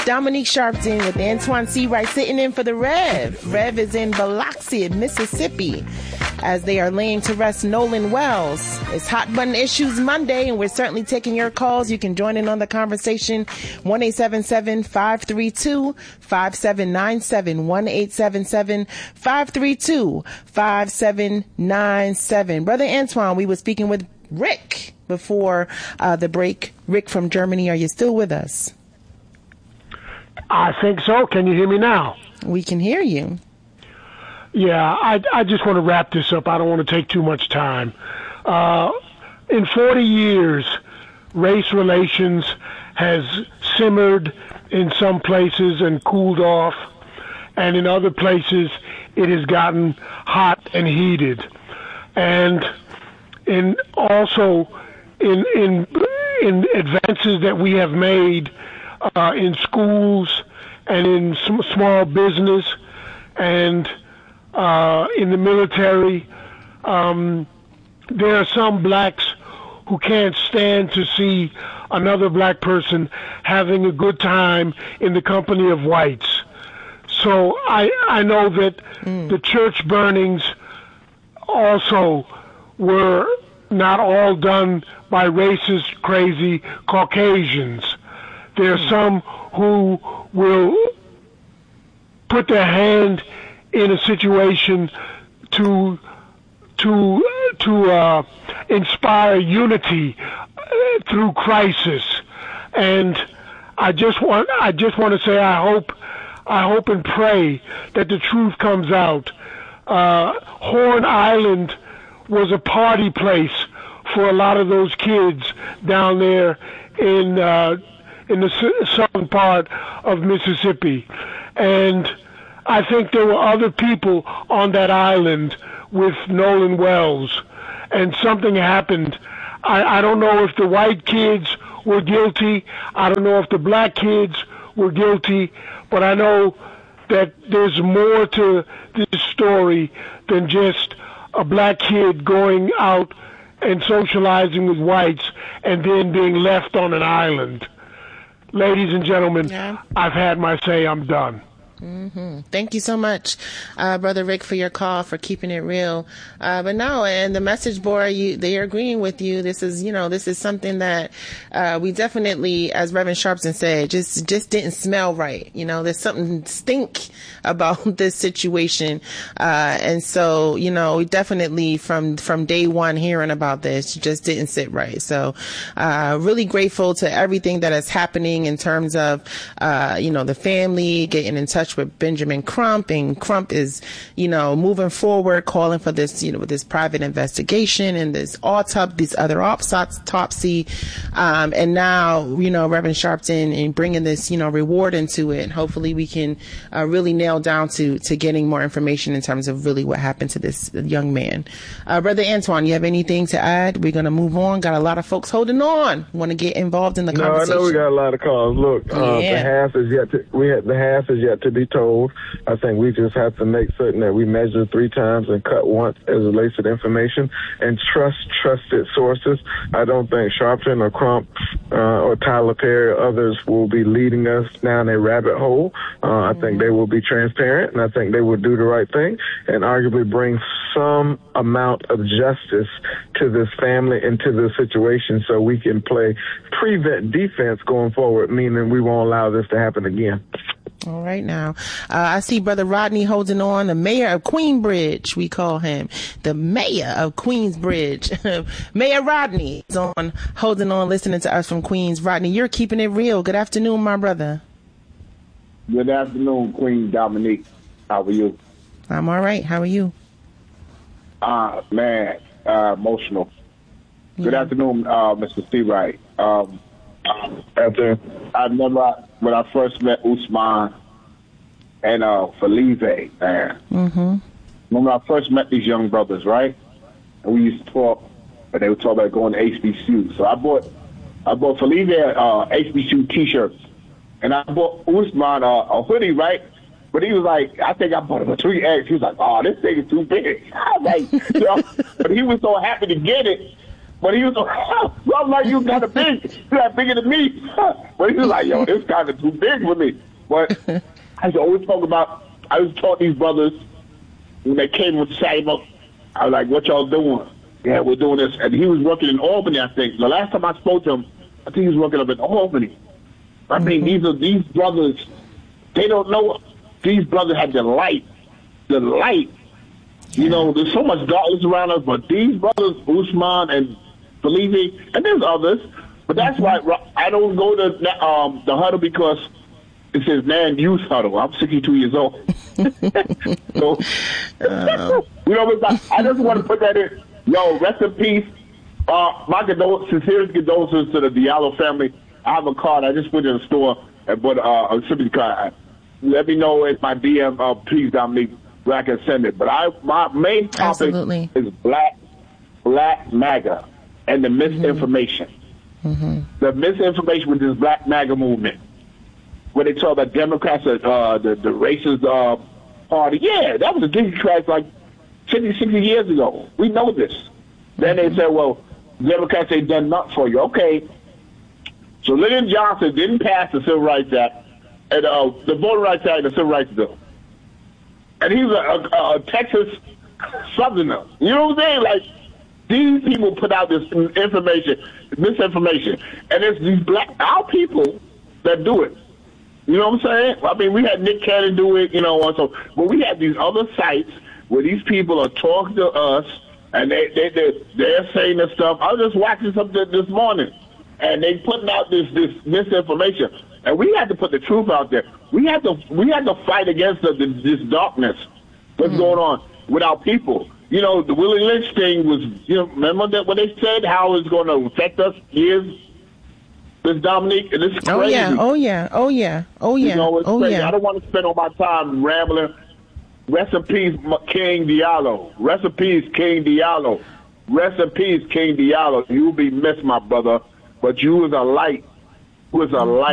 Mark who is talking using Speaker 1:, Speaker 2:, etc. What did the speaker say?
Speaker 1: Dominique Sharpton with Antoine Seawright sitting in for the Rev. Rev is in Biloxi, Mississippi, as they are laying to rest Nolan Wells. It's Hot Button Issues Monday, and we're certainly taking your calls. You can join in on the conversation. 1-877-532-5797. 1-877-532-5797. Brother Antoine, we were speaking with Rick before the break. Rick from Germany, are you still with us?
Speaker 2: I think so. Can you hear me now?
Speaker 1: We can hear you.
Speaker 2: Yeah, I just want to wrap this up. I don't want to take too much time. In 40 years, race relations has simmered in some places and cooled off, and in other places it has gotten hot and heated. And in advances that we have made in schools and in small business and in the military, there are some blacks who can't stand to see another black person having a good time in the company of whites. So I know that the church burnings also were not all done by racist, crazy Caucasians. There are some who will put their hand in a situation to inspire unity through crisis. And I just want to say I hope and pray that the truth comes out. Horn Island was a party place for a lot of those kids down there in the southern part of Mississippi. And I think there were other people on that island with Nolan Wells, and something happened. I don't know if the white kids were guilty. I don't know if the black kids were guilty, but I know that there's more to this story than just a black kid going out and socializing with whites and then being left on an island. Ladies and gentlemen, I've had my say. I'm done.
Speaker 1: Thank you so much, Brother Rick, for your call, for keeping it real. But no, and the message board, they are agreeing with you. This is something that we definitely, as Reverend Sharpton said, just didn't smell right. There's something stink about this situation. And so, we definitely from day one hearing about this, just didn't sit right. So, really grateful to everything that is happening in terms of, the family getting in touch with Benjamin Crump, and Crump is, moving forward, calling for this, this private investigation and this these other autopsy, and now, Reverend Sharpton and bringing this, reward into it. And hopefully we can really nail down to getting more information in terms of really what happened to this young man. Brother Antoine, you have anything to add? We're going to move on. Got a lot of folks holding on, want to get involved in the conversation.
Speaker 3: No, I know we got a lot of calls. Look, the half is yet to be told. I think we just have to make certain that we measure 3 times and cut once as it relates to the information, and trust trusted sources. I don't think Sharpton or Crump or Tyler Perry or others will be leading us down a rabbit hole. I think they will be transparent, and I think they will do the right thing and arguably bring some amount of justice to this family and to this situation so we can play prevent defense going forward, meaning we won't allow this to happen again.
Speaker 1: All right now. I see Brother Rodney holding on, the mayor of Queensbridge, we call him. The mayor of Queensbridge. Mayor Rodney is on, holding on, listening to us from Queens. Rodney, you're keeping it real. Good afternoon, my brother.
Speaker 4: Good afternoon, Queen Dominique. How are you?
Speaker 1: I'm all right. How are you?
Speaker 4: Emotional. Good afternoon, Mr. Seawright. I remember when I first met Usman and Felipe, man. When I first met these young brothers, right? And we used to talk, and they would talk about going to HBCU. So I bought Felipe HBCU T-shirts, and I bought Usman a hoodie, right? But he was like, I think I bought him a 3X. He was like, oh, this thing is too big. I was like, but he was so happy to get it But he was I'm like, you kind of big. You got bigger than me. But he was like, yo, it's kind of too big for me. But I always taught these brothers when they came with Samuel. I was like, what y'all doing? Yeah, we're doing this. And he was working in Albany, I think. The last time I spoke to him, I think he was working up in Albany. I mean, these brothers, they don't know. These brothers had the light. The light. You know, there's so much darkness around us, but these brothers, Usman and Felipe, and there's others, but that's why I don't go to the huddle, because it says man youth huddle. I'm 62 years old. So, you know, I just want to put that in. Yo, rest in peace. My sincerest condolences to the Diallo family. I have a card. I just went to the store and bought a sympathy card. Let me know if my DM, please, Dominique, where I can send it. But my main topic is Black MAGA and the misinformation. The misinformation with this Black MAGA movement. When they talk about Democrats, the racist party. Yeah, that was a Democrat like 50, 60 years ago. We know this. Then they said, well, Democrats ain't done nothing for you. Okay. So Lyndon Johnson didn't pass the Civil Rights Act and the Voting Rights Act and the Civil Rights Bill. And he's a Texas Southerner. You know what I'm saying? Like, these people put out this misinformation. And it's these our people that do it. You know what I'm saying? I mean, we had Nick Cannon do it, you know, also. But we have these other sites where these people are talking to us, and they're saying this stuff. I was just watching something this morning, and they putting out this misinformation. And we had to put the truth out there. We had to fight against this darkness that's going on with our people. You know, the Willie Lynch thing was, you know, remember that when they said how it's going to affect us years? This Dominique, and it's crazy.
Speaker 1: Oh yeah.
Speaker 4: You know, it's crazy. I don't want to spend all my time rambling. Rest in peace, King Diallo. Rest in peace, King Diallo. Rest in peace, King Diallo. You'll be missed, my brother. But you was a light. You was a light.